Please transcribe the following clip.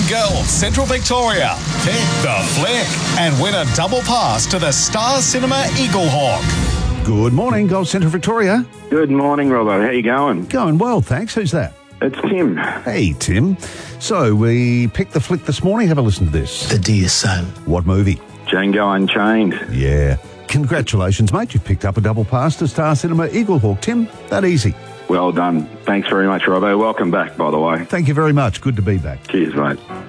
Gold Central Victoria. Pick the flick and win a double pass to the Star Cinema Eaglehawk. Good morning, Gold Central Victoria. Good morning, Robbo. How you going? Going well, thanks. Who's that? It's Tim. Hey, Tim. So, we picked the flick this morning. Have a listen to this. The Dear Son. What movie? Django Unchained. Yeah. Congratulations, mate. You've picked up a double pass to Star Cinema Eaglehawk. Tim, that easy. Well done. Thanks very much, Robbo. Welcome back, by the way. Thank you very much. Good to be back. Cheers, mate.